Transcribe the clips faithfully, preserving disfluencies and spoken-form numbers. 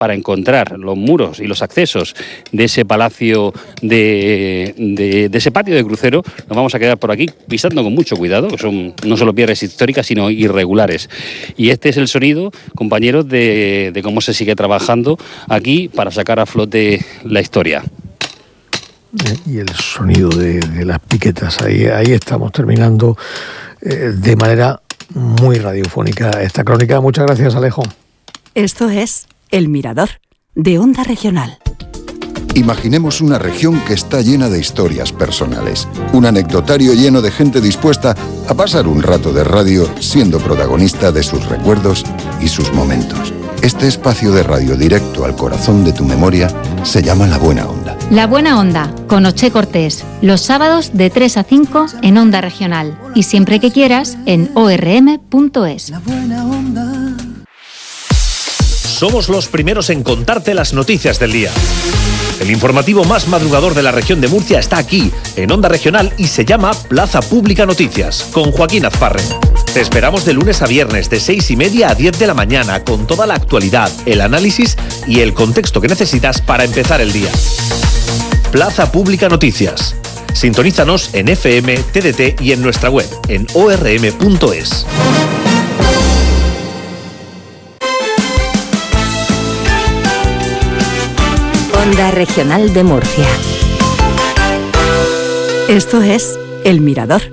para encontrar los muros y los accesos de ese palacio, de, de, de ese patio de crucero, nos vamos a quedar por aquí pisando con mucho cuidado, que son no solo piedras históricas, sino irregulares. Y este es el sonido, compañeros, de, de cómo se sigue trabajando aquí para sacar a flote la historia. Y el sonido de, de las piquetas, ahí, ahí estamos terminando eh, de manera muy radiofónica esta crónica. Muchas gracias, Alejo. Esto es El Mirador, de Onda Regional. Imaginemos una región que está llena de historias personales, un anecdotario lleno de gente dispuesta a pasar un rato de radio siendo protagonista de sus recuerdos y sus momentos. Este espacio de radio directo al corazón de tu memoria se llama La Buena Onda. La Buena Onda, con Oche Cortés, los sábados de tres a cinco en Onda Regional y siempre que quieras en o erre eme punto es. La Buena Onda. Somos los primeros en contarte las noticias del día. El informativo más madrugador de la región de Murcia está aquí, en Onda Regional, y se llama Plaza Pública Noticias, con Joaquín Azparre. Te esperamos de lunes a viernes, de seis y media a diez de la mañana, con toda la actualidad, el análisis y el contexto que necesitas para empezar el día. Plaza Pública Noticias. Sintonízanos en F M, T D T y en nuestra web, en o erre eme punto es. Onda Regional de Murcia. Esto es El Mirador.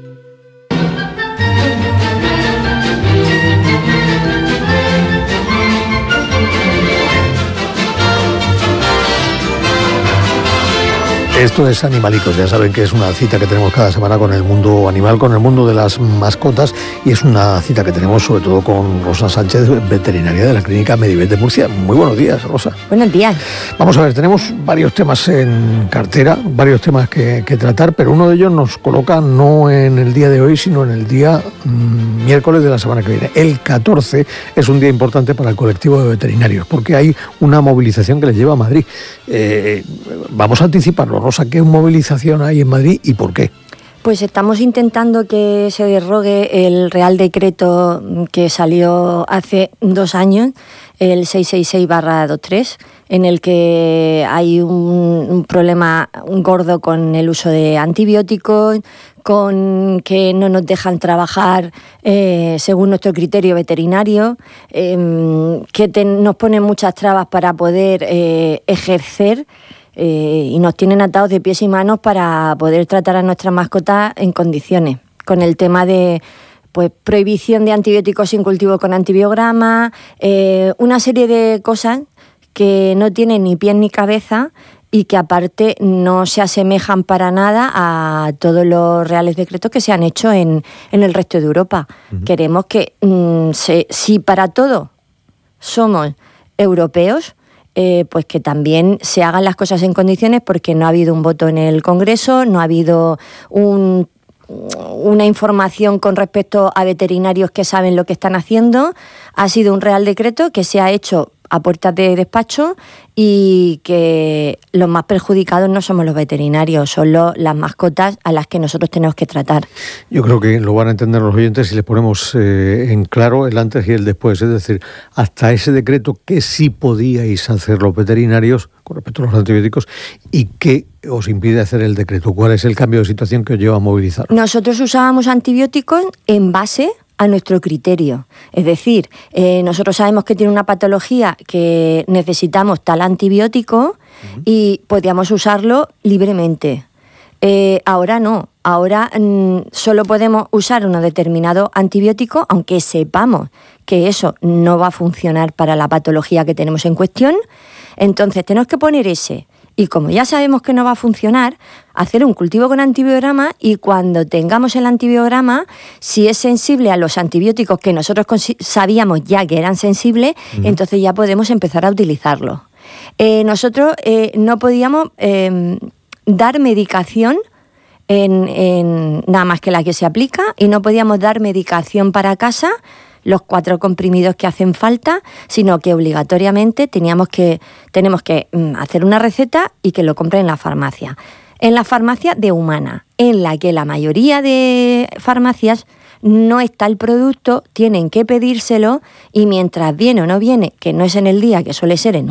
Esto es Animalicos, ya saben que es una cita que tenemos cada semana con el mundo animal, con el mundo de las mascotas, y es una cita que tenemos sobre todo con Rosa Sánchez, veterinaria de la Clínica Medivet de Murcia. Muy buenos días, Rosa. Buenos días. Vamos a ver, tenemos varios temas en cartera, varios temas que, que tratar, pero uno de ellos nos coloca no en el día de hoy, sino en el día mmm, miércoles de la semana que viene. El catorce es un día importante para el colectivo de veterinarios, porque hay una movilización que les lleva a Madrid. Eh, vamos a anticiparlo, Rosa. ¿Qué movilización hay en Madrid y por qué? Pues estamos intentando que se derrogue el Real Decreto que salió hace dos años, el seiscientos sesenta y seis barra veintitrés, en el que hay un, un problema gordo con el uso de antibióticos, con que no nos dejan trabajar eh, según nuestro criterio veterinario, eh, que te, nos ponen muchas trabas para poder eh, ejercer. Eh, y nos tienen atados de pies y manos para poder tratar a nuestras mascotas en condiciones, con el tema de pues prohibición de antibióticos sin cultivo con antibiograma, eh, una serie de cosas que no tienen ni pies ni cabeza y que aparte no se asemejan para nada a todos los reales decretos que se han hecho en, en el resto de Europa. Uh-huh. Queremos que mmm, se, si para todo somos europeos, Eh, pues que también se hagan las cosas en condiciones, porque no ha habido un voto en el Congreso, no ha habido un, una información con respecto a veterinarios que saben lo que están haciendo. Ha sido un Real Decreto que se ha hecho a puertas de despacho y que los más perjudicados no somos los veterinarios, son los, las mascotas a las que nosotros tenemos que tratar. Yo creo que lo van a entender los oyentes si les ponemos eh, en claro el antes y el después, es decir, hasta ese decreto que sí podíais hacer los veterinarios con respecto a los antibióticos y qué os impide hacer el decreto. ¿Cuál es el cambio de situación que os lleva a movilizar? Nosotros usábamos antibióticos en base a nuestro criterio. Es decir, eh, nosotros sabemos que tiene una patología que necesitamos tal antibiótico uh-huh. y podíamos usarlo libremente. Eh, ahora no. Ahora mmm, solo podemos usar un determinado antibiótico, aunque sepamos que eso no va a funcionar para la patología que tenemos en cuestión. Entonces tenemos que poner ese. Y como ya sabemos que no va a funcionar, hacer un cultivo con antibiograma, y cuando tengamos el antibiograma, si es sensible a los antibióticos que nosotros consi- sabíamos ya que eran sensibles, uh-huh. entonces ya podemos empezar a utilizarlo. Eh, nosotros eh, no podíamos eh, dar medicación en, en nada más que la que se aplica, y no podíamos dar medicación para casa, los cuatro comprimidos que hacen falta, sino que obligatoriamente teníamos que, tenemos que mm, hacer una receta y que lo compren en la farmacia. En la farmacia de humana, en la que la mayoría de farmacias no está el producto, tienen que pedírselo y mientras viene o no viene, que no es en el día, que suele ser en